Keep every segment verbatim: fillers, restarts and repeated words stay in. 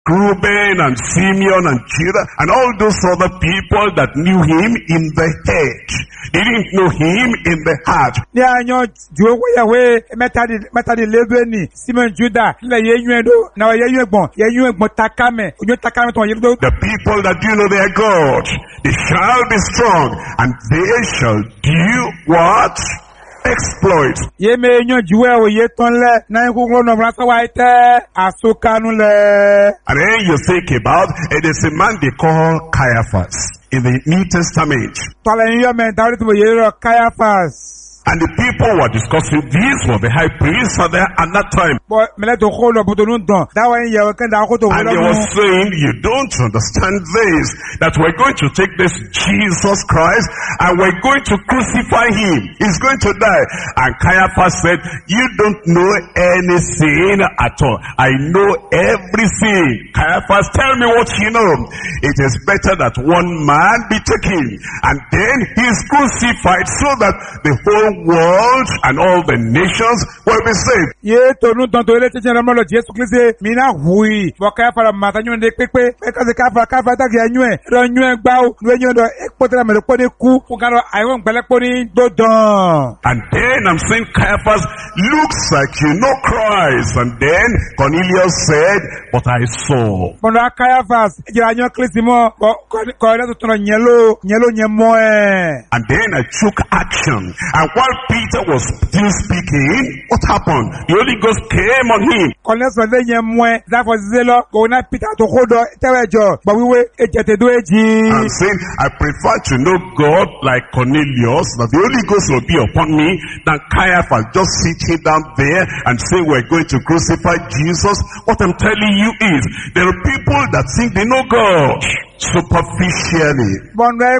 Reuben and Simeon and Judah and all those other people that knew him in the head. They didn't know him in the heart. Ní àyàn jùwé wéyàwé mẹ́tàdì lébéni Simeon Judah nílẹ̀ yẹ́yún ẹ̀dọ́ náà yẹ́yún ẹ̀gbọ̀n yẹ́yún ẹ̀gbọ̀n takámẹ̀ ojú takámẹ̀ tó wọ́n yẹ́dọ́. The people that do know their God, they shall be strong and they shall do what? Exploits. Ye me nyo juwe o ye ton le na yin kuklo no brasa wa ite asukanu le. And then you think about it is a man they call Caiaphas in the New Testament. Tole yin yo men tawri tumo ye ro Caiaphas. And the people were discussing this for the high priest at that time. And they were saying, you don't understand this, that we're going to take this Jesus Christ and we're going to crucify him. He's going to die. And Caiaphas said, you don't know anything at all. I know everything. Caiaphas, tell me what you know. It is better that one man be taken and then he's crucified so that the whole world and all the nations will be saved. Ye tonu tonto ele teche na molo Jesu Kristo mina hui boka para matanyo de pepe peka ze kafa kafa ta ge anyu e ro nyu e gba o nu enyo do ekpotra me ko de ku o garo ayo ngbele po ni dodon. And then I'm saying Caiaphas looks like you know Christ. And then Cornelius said, but I saw. Bono Caiaphas je anyo Kristo mo ko ko le to tono nyelo nyelo nyemo e. And then I took action. And while Peter was still speaking, what happened? The Holy Ghost came on him. And saying, I prefer to know God like Cornelius, that the Holy Ghost will be upon me, than Caiaphas just sitting down there and say we're going to crucify Jesus. What I'm telling you is, there are people that think they know God superficially.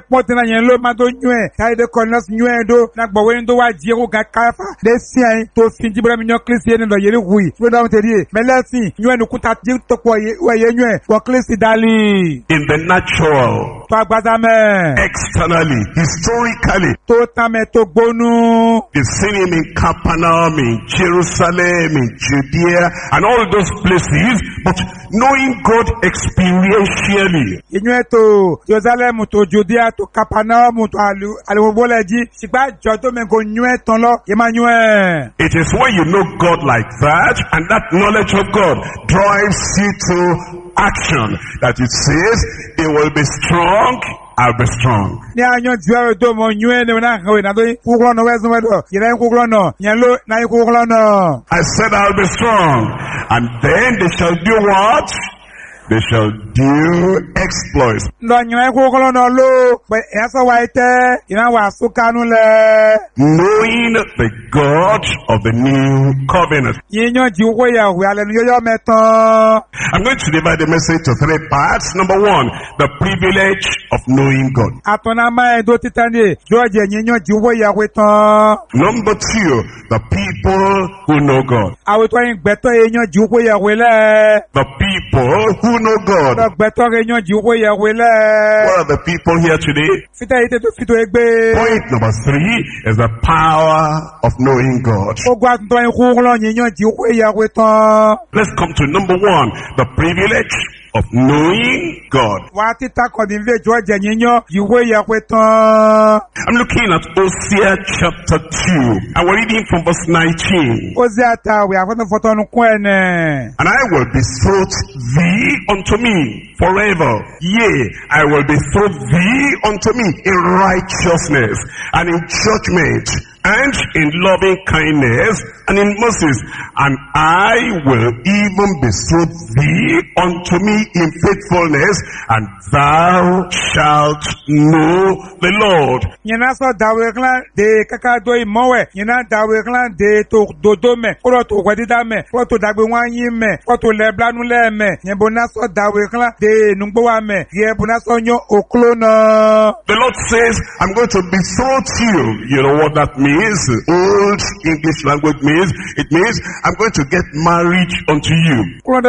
Wa jiro ga kafa de sien to fin jibra mi nyo klisi ene do yeri hui we da mterie melasi nyo enu kuta ji to ko ye we ye nyo wo klisi dali in the natural, to agbaza me externally, historically, to tame to gbonu. you've seen him in Capernaum, in Jerusalem, in Judea and all those places, but knowing God experientially. Inyo to Jerusalem to Judea to Capernaum to alu alwoboleji sigba jodo me go nyo ton lo Emmanuel. It is when you know God like that and that knowledge of God drives you to action that it says they will be strong. I'll be strong. Ni anyo juwe do mo nyue ne na ho na do kuglo no wezo wedo yira kuglo no nyalo na kuglo no. I said I'll be strong, and then they shall do what? They shall do exploits. Lo nyina kuglo no lo pe esa waite ina wa sukanu le. Knowing the God of the new covenant. Yinyo jiwo ya we ale yo yo meton. I'm going to divide the message to three parts. Number one, the privilege of knowing God. Atona ma do titani George yinyo jiwo ya we ton. Number two, the people who know God. Awe to yin gbeto yinyo jiwo ya we le. The people who know God. Gbeto yinyo jiwo ya we le. What are the people here today? Fita ite to fito egbe. Point number three is the power of knowing God. Ogwa to yin kuglo yinyo jiwo ya we ton. Let's come to number one, the privilege of knowing God. I'm looking at Hosea chapter two, and we're reading from verse nineteen. And I will betroth thee unto me forever. Yea, I will betroth thee unto me in righteousness and in judgment and in loving kindness and in mercy, and I will even betroth thee unto me in faithfulness, and thou shalt know the Lord. Yena so daweklan de kakado imowe, yena daweklan de to dodome, oro to wedida me, oro to dagbe wanyin me, oro to leblanu le me, yebona so daweklan de nungbowa me, yebona so nyo oklono. The Lord says, I'm going to betroth you. You know what that means? Old English language means, it means I'm going to get married unto you. And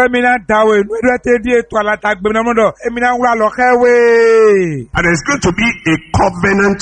there's going to be a covenant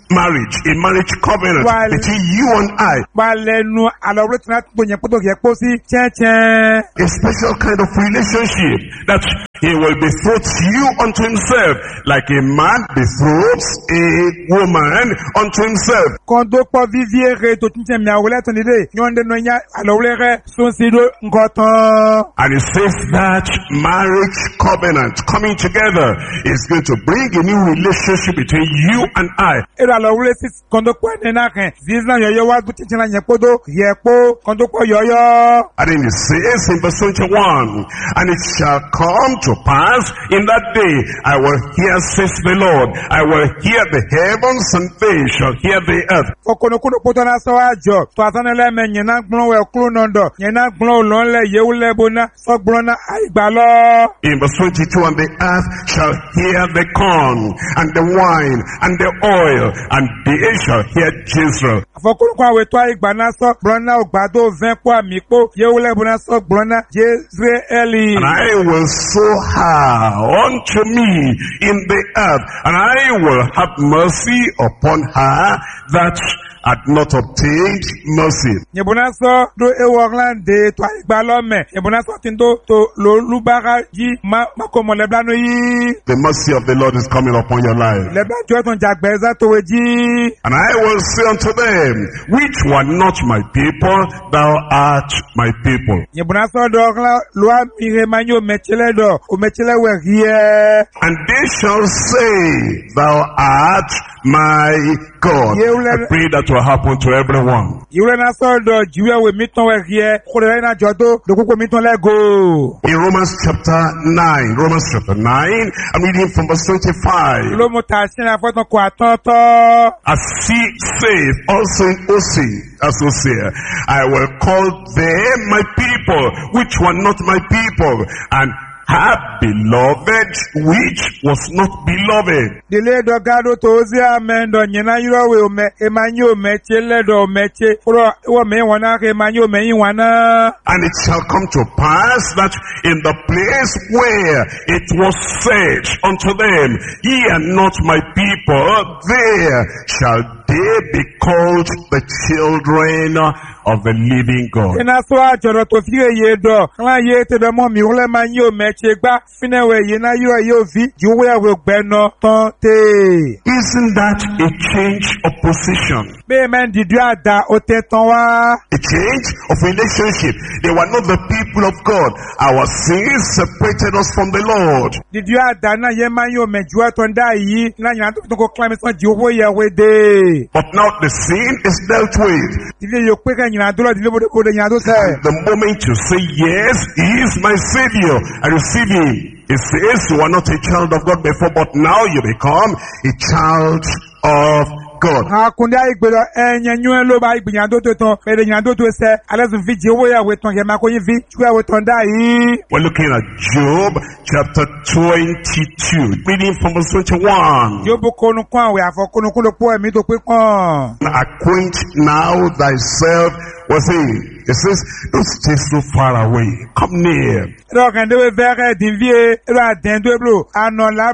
marriage, a marriage covenant While- between you and I. Wà lẹ́nu àlọ́wọ́lẹ́ tí wọ́n tó yẹn kótó yẹ kó sí chẹ́chẹ́. A special kind of relationship that he will betroth you unto himself, like a man betroths a woman unto himself. Kọ́ńdó pọ̀ vivi ere tó tún tẹ̀ mí àwòlẹ́ tó nílé yọ̀ǹde náà yẹn àlọ́wọ́lẹ́ rẹ̀ sún sí ló nǹkan tán. And it says that marriage covenant coming together is going to bring a new relationship between you and I. Ero àlọ́wọ́lẹ́ sí kọ́ńdó pọ̀ ẹni náà kẹ́ zizna yọ̀yọ̀ wá bó tẹ̀tẹ̀ náà yẹn kótó yẹ kó kọ́ńdó pọ̀ yọ̀yọ̀. And then it says in verse twenty-one, and it shall come to pass in that day, I will hear, says the Lord, I will hear the heavens and they shall hear the earth. Okonokuno potona sawajo to asanele me nyina gbon we kru nondo nyina gbon olonle yewule bona so gbon na aigbalo. In verse twenty-two, and the earth shall hear the corn and the wine and the oil, and they shall hear Jezreel. Afokunko awe to aigba na so gbon na ogbado vin po amiko yewule bona so gbon na Jezreeli. And I will sow her unto me in the earth, and I will have mercy upon her that had not obtained mercy. Nyebona so do ewoglan de to aigbalo me nyebona so tindo to lo lubara yi ma makomo leblano yi. The mercy of the Lord is coming upon your life. Leblan jo ton jagbeza to weji. And I will say unto them, which were not my people, thou art my people. Nyebona so do oglan lo amire manyo mechele do o mechele we rie. And they shall say, thou art my God. I pray that will happen to everyone. Yule na so do jiwe we miton we rie ko le na jodo do koko miton lego. In Romans chapter nine, Romans chapter nine, I'm reading from verse twenty-five. Lo mo ta sin afoton ko atoto. As he saith also in Hosea, as Hosea, I will call them my people, which were not my people, and have beloved, which was not beloved. Dile do gado to zi amendo nyina yuro we o me emanyo meche le do meche ro wo me wona ke emanyo me yin wana. And it shall come to pass that in the place where it was said unto them, ye are not my people, there shall they be called the children of the living God. Ina so ajoro to fi ye do kan ye te do mo mi wo le manyo meche gba finewe ye na yo yo vi juwe we gbeno ton te. Isn't that a change of position? Be men di du ada o te ton wa. A change of relationship. They were not the people of God. Our sins separated us from the Lord. Di du ada na ye manyo me juwe ton da yi na nya to ko claim so juwe ye we de. But now the sin is dealt with. Dile yo pe kan nya do lo dile bo de nya do se. The moment you say, yes, he is my Savior, I receive him. It says you are not a child of God before, but now you become a child of God. Hakunda igbelo enye nyue lo ba igbinyando to ton pere nyando to se alesun fi je wo ya we ton ye ma ko yin fi chue we ton da yi. We're looking at Job chapter twenty-two, reading from verse twenty-one. Job konu kan we afo konu kun lo po emi to pe kan. Acquaint now thyself with him. It says, don't stay so far away. Come near. Ro kan de we vere din vie ro aden do blo anon la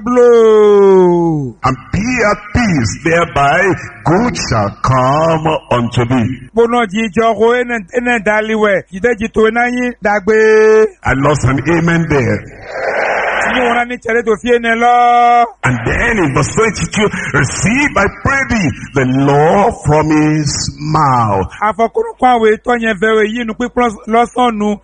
blo. And be at peace, thereby good shall come unto thee. Bono ji jo ko enen enen daliwe ide ji to na yin dagbe. I lost an amen there. Ni wona ni chere to fie ne lo. And then in verse twenty-two, receive, I pray thee, the law from his mouth. Afo konu kan we to yen vere yi nu pipon losonu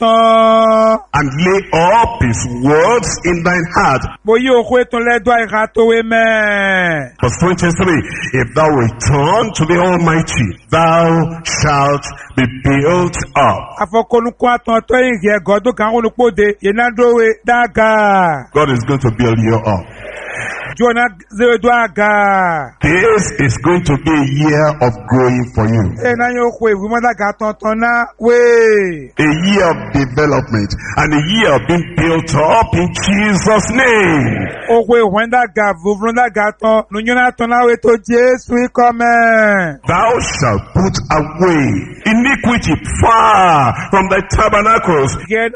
etan. And lay up his words in thine heart. Bo yi o ko etan le do ira to we me. Verse twenty-three, if thou return to the Almighty, thou shalt be built up. Afo konu kan ton to yin ye godo kan olupode ye na do we daga. God is going to build you up. Jonah zero do aga. This is going to be a year of growing for you. E na yo ko ewu mo daga ton ton na we. A year of development and a year of being built up in Jesus' name. O ko ewu daga vuvun daga ton nu nyona ton na we to Jesu come. Thou shalt put away iniquity far from thy tabernacles. Ye